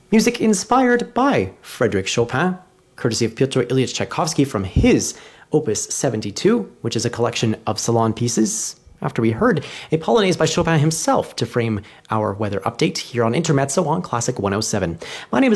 Music inspired by Frédéric Chopin, courtesy of Pyotr Ilyich Tchaikovsky from his Opus 72, which is a collection of salon pieces. After we heard a Polonaise by Chopin himself to frame our weather update here on Intermezzo on Classic 107. My name is